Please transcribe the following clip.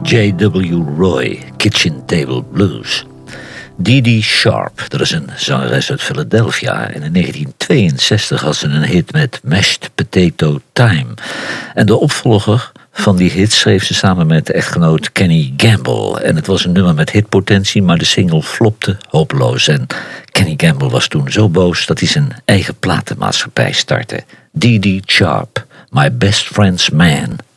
J.W. Roy, Kitchen Table Blues. Dee Dee Sharp, dat is een zangeres uit Philadelphia. En in 1962 had ze een hit met Mashed Potato Time. En de opvolger van die hit schreef ze samen met echtgenoot Kenny Gamble. En het was een nummer met hitpotentie, maar de single flopte hopeloos. En Kenny Gamble was toen zo boos dat hij zijn eigen platenmaatschappij startte. Dee Dee Sharp, My Best Friend's Man.